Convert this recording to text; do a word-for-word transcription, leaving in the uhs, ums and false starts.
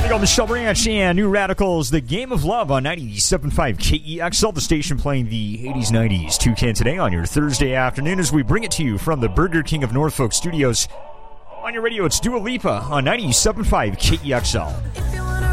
go, Michelle Branch and New Radicals, The Game of Love on ninety-seven point five K E X L, the station playing the eighties, nineties Toucan today on your Thursday afternoon as we bring it to you from the Burger King of Norfolk studios. On your radio, it's Dua Lipa on ninety-seven point five K E X L. If